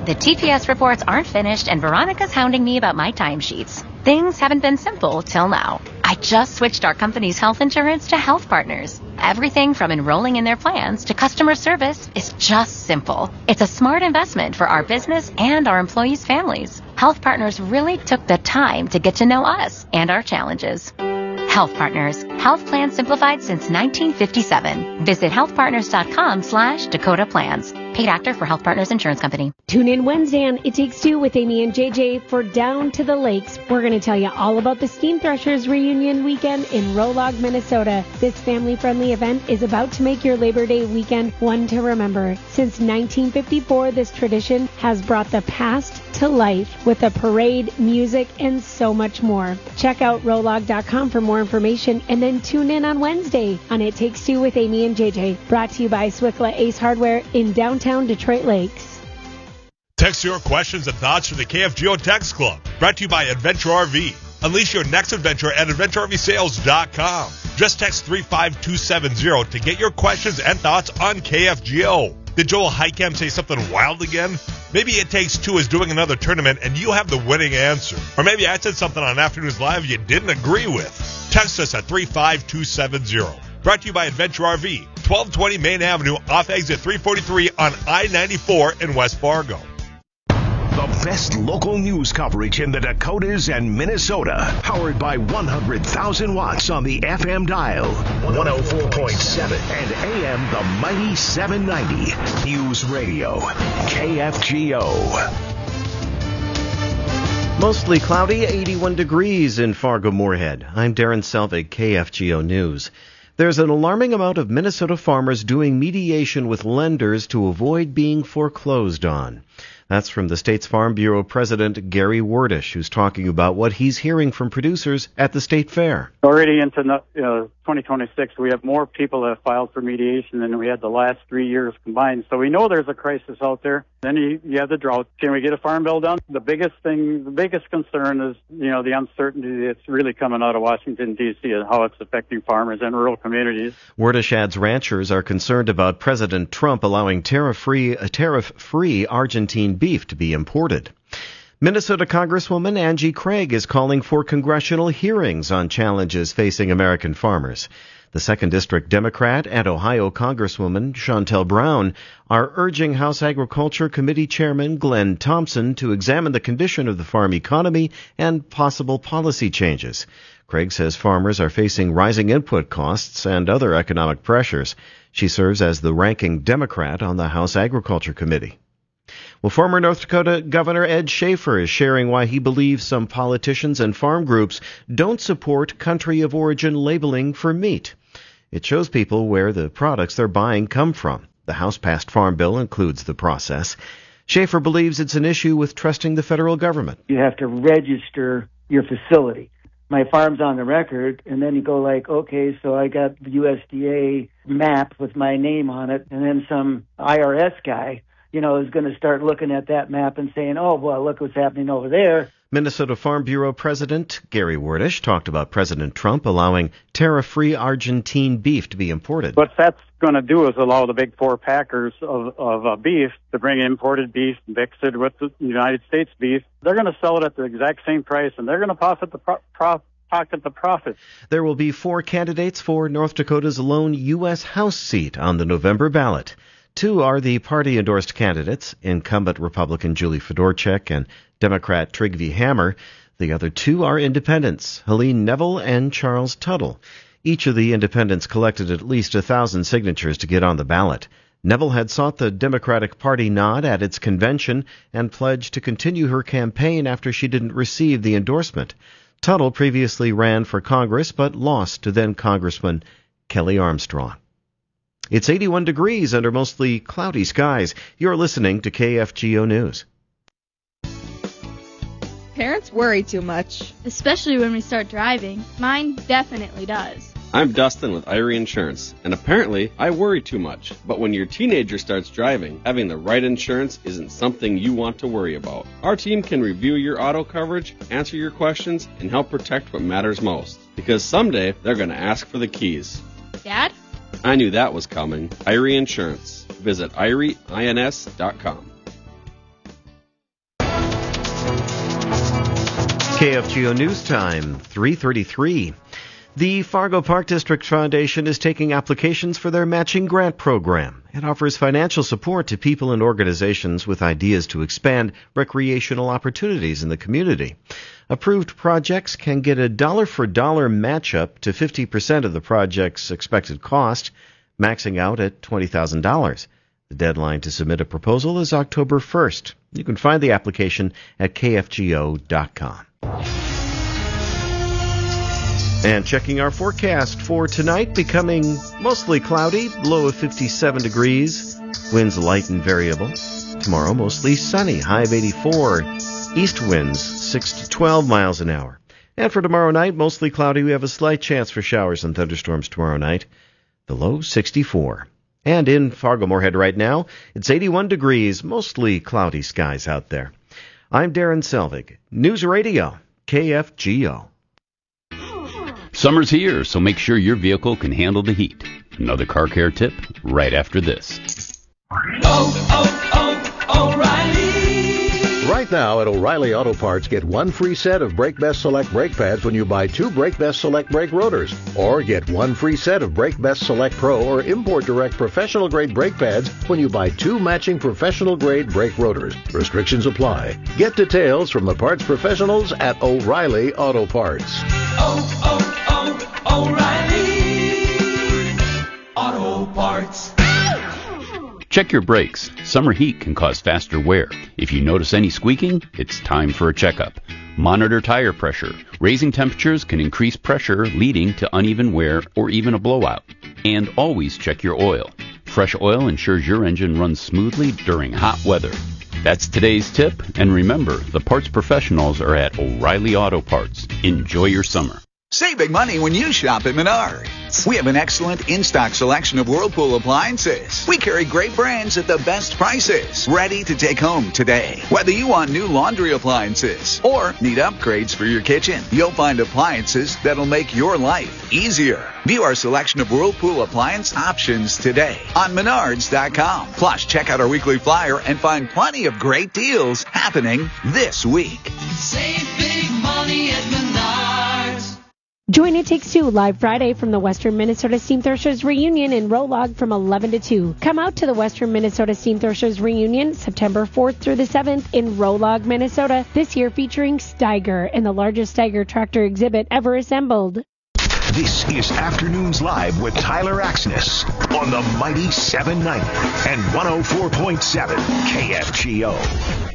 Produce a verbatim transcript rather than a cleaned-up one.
The T P S reports aren't finished, and Veronica's hounding me about my timesheets. Things haven't been simple till now. I just switched our company's health insurance to Health Partners. Everything from enrolling in their plans to customer service is just simple. It's a smart investment for our business and our employees' families. Health Partners really took the time to get to know us and our challenges. Health Partners. Health plans simplified since nineteen fifty-seven. Visit healthpartners.com slash Dakota Plans. Paid actor for Health Partners Insurance Company. Tune in Wednesday on It Takes Two with Amy and J J for Down to the Lakes. We're going to tell you all about the Steam Threshers reunion weekend in Rolog, Minnesota. This family-friendly event is about to make your Labor Day weekend one to remember. Since nineteen fifty-four, this tradition has brought the past to life with a parade, music, and so much more. Check out rolog dot com for more information, and then tune in on Wednesday on It Takes Two with Amy and J J. Brought to you by Swickla Ace Hardware in downtown Detroit Lakes. Text your questions and thoughts to the K F G O Text Club. Brought to you by Adventure R V. Unleash your next adventure at adventure r v sales dot com. Just text three five two seven zero to get your questions and thoughts on K F G O. Did Joel Heicam say something wild again? Maybe It Takes Two is doing another tournament and you have the winning answer. Or maybe I said something on Afternoons Live you didn't agree with. Text us at three five two seven zero. Brought to you by Adventure R V, twelve twenty Main Avenue off exit three forty-three on I ninety-four in West Fargo. The best local news coverage in the Dakotas and Minnesota. Powered by one hundred thousand watts on the F M dial. one oh four point seven and A M the mighty seven ninety. News Radio. K F G O. Mostly cloudy, eighty-one degrees in Fargo-Moorhead. I'm Darren Selvig, K F G O News. There's an alarming amount of Minnesota farmers doing mediation with lenders to avoid being foreclosed on. That's from the state's Farm Bureau President Gary Wordish, who's talking about what he's hearing from producers at the state fair. Already into uh, twenty twenty-six, we have more people that have filed for mediation than we had the last three years combined. So we know there's a crisis out there. Then you, you have the drought. Can we get a farm bill done? The biggest thing, the biggest concern is, you know, the uncertainty that's really coming out of Washington, D C and how it's affecting farmers and rural communities. Wordish adds ranchers are concerned about President Trump allowing tariff-free, uh, tariff-free Argentine beef to be imported. Minnesota Congresswoman Angie Craig is calling for congressional hearings on challenges facing American farmers. The second District Democrat and Ohio Congresswoman Shontel Brown are urging House Agriculture Committee Chairman Glenn Thompson to examine the condition of the farm economy and possible policy changes. Craig says farmers are facing rising input costs and other economic pressures. She serves as the ranking Democrat on the House Agriculture Committee. Well, former North Dakota Governor Ed Schaefer is sharing why he believes some politicians and farm groups don't support country of origin labeling for meat. It shows people where the products they're buying come from. The House-passed Farm Bill includes the process. Schaefer believes it's an issue with trusting the federal government. You have to register your facility. My farm's on the record, and then you go like, okay, so I got the U S D A map with my name on it, and then some I R S guy, you know, is going to start looking at that map and saying, oh, well, look what's happening over there. Minnesota Farm Bureau President Gary Wordish talked about President Trump allowing tariff-free Argentine beef to be imported. What that's going to do is allow the big four packers of, of uh, beef to bring imported beef, mix it with the United States beef. They're going to sell it at the exact same price, and they're going to profit the pro- pro- pocket the profit. There will be four candidates for North Dakota's lone U S House seat on the November ballot. Two are the party-endorsed candidates, incumbent Republican Julie Fedorchak and Democrat Trygve Hammer. The other two are independents, Helene Neville and Charles Tuttle. Each of the independents collected at least a thousand signatures to get on the ballot. Neville had sought the Democratic Party nod at its convention and pledged to continue her campaign after she didn't receive the endorsement. Tuttle previously ran for Congress but lost to then-Congressman Kelly Armstrong. It's eighty-one degrees under mostly cloudy skies. You're listening to K F G O News. Parents worry too much, especially when we start driving. Mine definitely does. I'm Dustin with Irie Insurance, and apparently I worry too much. But when your teenager starts driving, having the right insurance isn't something you want to worry about. Our team can review your auto coverage, answer your questions, and help protect what matters most. Because someday they're going to ask for the keys. Dad? I knew that was coming. Irie Insurance. Visit irie ins dot com. K F G O News Time, three thirty-three. The Fargo Park District Foundation is taking applications for their matching grant program. It offers financial support to people and organizations with ideas to expand recreational opportunities in the community. Approved projects can get a dollar-for-dollar match up to fifty percent of the project's expected cost, maxing out at twenty thousand dollars. The deadline to submit a proposal is October first. You can find the application at K F G O dot com. And checking our forecast for tonight, becoming mostly cloudy, low of fifty-seven degrees, winds light and variable. Tomorrow, mostly sunny, high of eighty-four, east winds six to twelve miles an hour. And for tomorrow night, mostly cloudy, we have a slight chance for showers and thunderstorms tomorrow night, the low sixty-four. And in Fargo-Moorhead right now, it's eighty-one degrees, mostly cloudy skies out there. I'm Darren Selvig, News Radio, K F G O. Summer's here, so make sure your vehicle can handle the heat. Another car care tip right after this. Oh, oh, oh, O'Reilly! Right now at O'Reilly Auto Parts, get one free set of Brake Best Select brake pads when you buy two Brake Best Select brake rotors. Or get one free set of Brake Best Select Pro or Import Direct professional grade brake pads when you buy two matching professional grade brake rotors. Restrictions apply. Get details from the parts professionals at O'Reilly Auto Parts. Oh, oh, O'Reilly Auto Parts. Check your brakes. Summer heat can cause faster wear. If you notice any squeaking, it's time for a checkup. Monitor tire pressure. Raising temperatures can increase pressure, leading to uneven wear or even a blowout. And always check your oil. Fresh oil ensures your engine runs smoothly during hot weather. That's today's tip, and remember, the parts professionals are at O'Reilly Auto Parts. Enjoy your summer. Save big money when you shop at Menards. We have an excellent in-stock selection of Whirlpool appliances. We carry great brands at the best prices, ready to take home today. Whether you want new laundry appliances or need upgrades for your kitchen, you'll find appliances that'll make your life easier. View our selection of Whirlpool appliance options today on Menards dot com. Plus, check out our weekly flyer and find plenty of great deals happening this week. Save big money at Menards. Join It Takes Two live Friday from the Western Minnesota Steam Threshers Reunion in Rolog from eleven to two. Come out to the Western Minnesota Steam Threshers Reunion September fourth through the seventh in Rolog, Minnesota, this year featuring Steiger and the largest Steiger tractor exhibit ever assembled. This is Afternoons Live with Tyler Axness on the mighty seven ninety and one oh four point seven K F G O.